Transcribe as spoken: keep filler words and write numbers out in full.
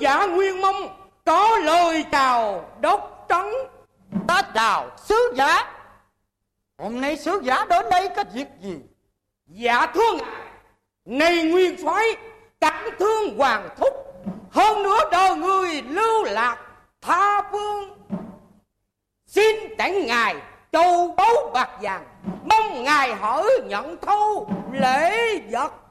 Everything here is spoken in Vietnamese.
giả Nguyên Mông có lời chào đốc trấn. Ta chào sứ giả. Hôm nay sứ giả đến đây có việc gì? Dạ thưa ngài, này nguyên soái cảm thương hoàng thúc, hơn nữa đời người lưu lạc tha phương, xin tặng ngài châu báu bạc vàng, mong ngài hỡi nhận thâu lễ vật.